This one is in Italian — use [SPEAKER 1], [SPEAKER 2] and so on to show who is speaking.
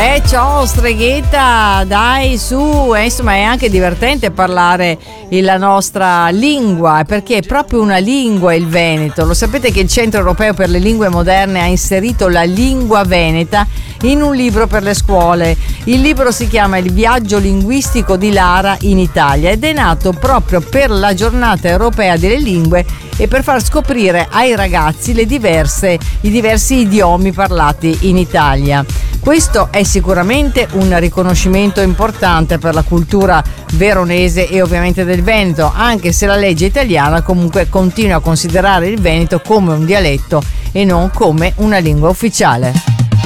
[SPEAKER 1] Ciao streghetta, dai su, insomma è anche divertente parlare la nostra lingua, perché è proprio una lingua il veneto. Lo sapete che il Centro Europeo per le Lingue Moderne ha inserito la lingua veneta in un libro per le scuole. Il libro si chiama Il viaggio linguistico di Lara in Italia ed è nato proprio per la giornata europea delle lingue e per far scoprire ai ragazzi i diversi idiomi parlati in Italia. Questo è sicuramente un riconoscimento importante per la cultura veronese e ovviamente del Veneto, anche se la legge italiana comunque continua a considerare il veneto come un dialetto e non come una lingua ufficiale.